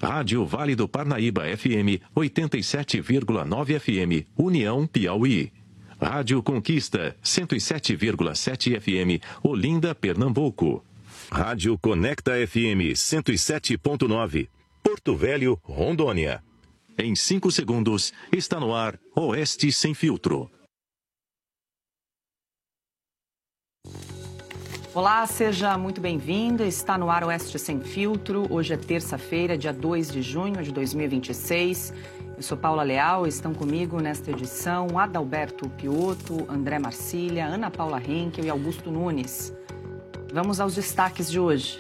Rádio Vale do Parnaíba FM 87,9 FM, União Piauí. Rádio Conquista 107,7 FM, Olinda, Pernambuco. Rádio Conecta FM 107,9, Porto Velho, Rondônia. Em 5 segundos, está no ar Oeste Sem Filtro. Olá, seja muito bem-vindo. Está no ar Oeste Sem Filtro. Hoje é terça-feira, dia 2 de junho de 2026. Eu sou Paula Leal, estão comigo nesta edição Adalberto Piotto, André Marcília, Ana Paula Henkel e Augusto Nunes. Vamos aos destaques de hoje.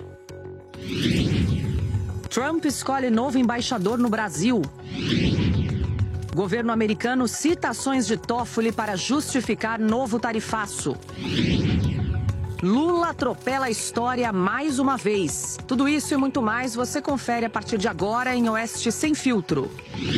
Trump escolhe novo embaixador no Brasil. Governo americano cita ações de Toffoli para justificar novo tarifaço. Lula atropela a história mais uma vez. Tudo isso e muito mais você confere a partir de agora em Oeste Sem Filtro.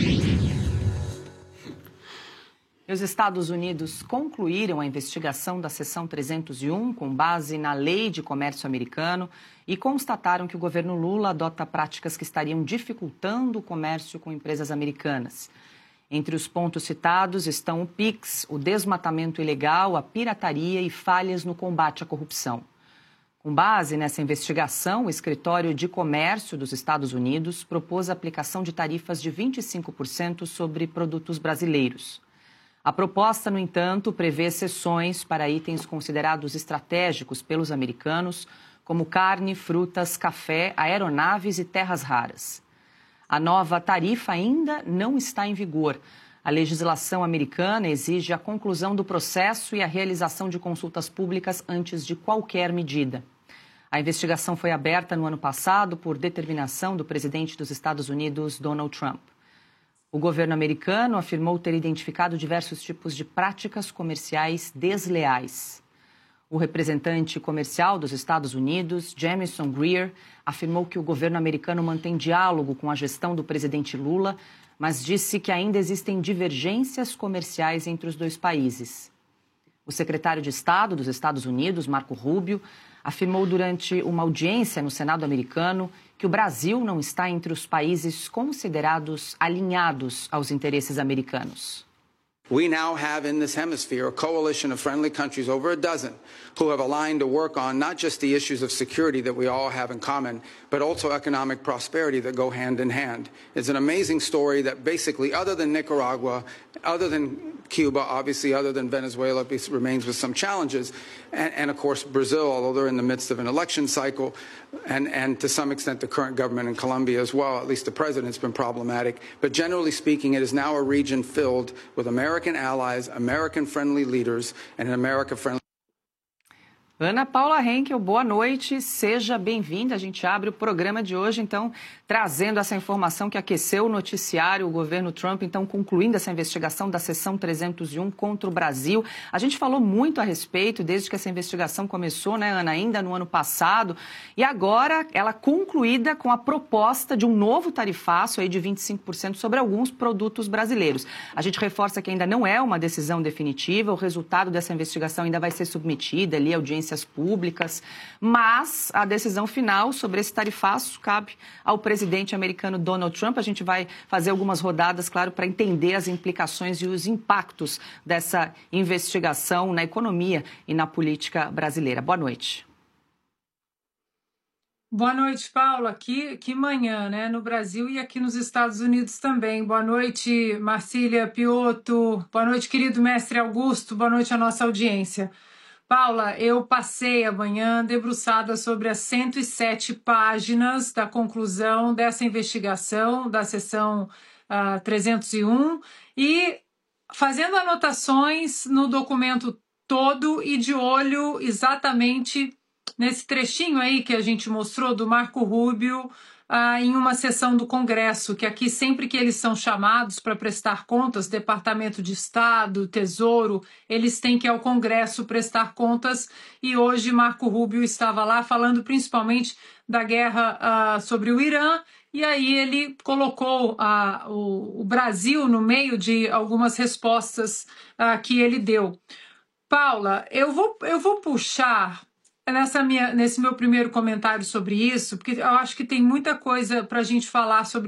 Os Estados Unidos concluíram a investigação da Seção 301 com base na Lei de Comércio Americano e constataram que o governo Lula adota práticas que estariam dificultando o comércio com empresas americanas. Entre os pontos citados estão o PIX, o desmatamento ilegal, a pirataria e falhas no combate à corrupção. Com base nessa investigação, o Escritório de Comércio dos Estados Unidos propôs a aplicação de tarifas de 25% sobre produtos brasileiros. A proposta, no entanto, prevê exceções para itens considerados estratégicos pelos americanos, como carne, frutas, café, aeronaves e terras raras. A nova tarifa ainda não está em vigor. A legislação americana exige a conclusão do processo e a realização de consultas públicas antes de qualquer medida. A investigação foi aberta no ano passado por determinação do presidente dos Estados Unidos, Donald Trump. O governo americano afirmou ter identificado diversos tipos de práticas comerciais desleais. O representante comercial dos Estados Unidos, Jamieson Greer, afirmou que o governo americano mantém diálogo com a gestão do presidente Lula, mas disse que ainda existem divergências comerciais entre os dois países. O secretário de Estado dos Estados Unidos, Marco Rubio, afirmou durante uma audiência no Senado americano que o Brasil não está entre os países considerados alinhados aos interesses americanos. We now have in this hemisphere a coalition of friendly countries, over a dozen, who have aligned to work on not just the issues of security that we all have in common, but also economic prosperity that go hand in hand. It's an amazing story that basically, other than Nicaragua, other than Cuba, obviously other than Venezuela, remains with some challenges, and of course Brazil, although they're in the midst of an election cycle, and to some extent the current government in Colombia as well, at least the president's been problematic. But generally speaking, it is now a region filled with American allies, American-friendly leaders, and an America-friendly... Ana Paula Henkel, boa noite, seja bem-vinda. A gente abre o programa de hoje, então, trazendo essa informação que aqueceu o noticiário, o governo Trump, então, concluindo essa investigação da Seção 301 contra o Brasil. A gente falou muito a respeito desde que essa investigação começou, né, Ana, ainda no ano passado, e agora ela concluída com a proposta de um novo tarifaço aí de 25% sobre alguns produtos brasileiros. A gente reforça que ainda não é uma decisão definitiva, o resultado dessa investigação ainda vai ser submetida ali à audiência públicas, mas a decisão final sobre esse tarifaço cabe ao presidente americano Donald Trump. A gente vai fazer algumas rodadas, claro, para entender as implicações e os impactos dessa investigação na economia e na política brasileira. Boa noite. Boa noite, Paula. Que manhã, né? No Brasil e aqui nos Estados Unidos também. Boa noite, Marcília, Piotto. Boa noite, querido mestre Augusto. Boa noite à nossa audiência. Paula, eu passei a manhã debruçada sobre as 107 páginas da conclusão dessa investigação da Seção 301 e fazendo anotações no documento todo e de olho exatamente nesse trechinho aí que a gente mostrou do Marco Rubio em uma sessão do Congresso, que aqui sempre que eles são chamados para prestar contas, Departamento de Estado, Tesouro, eles têm que ir ao Congresso prestar contas, e hoje Marco Rubio estava lá falando principalmente da guerra sobre o Irã, e aí ele colocou o Brasil no meio de algumas respostas que ele deu. Paula, eu vou puxar nesse meu primeiro comentário sobre isso, porque eu acho que tem muita coisa para a gente falar sobre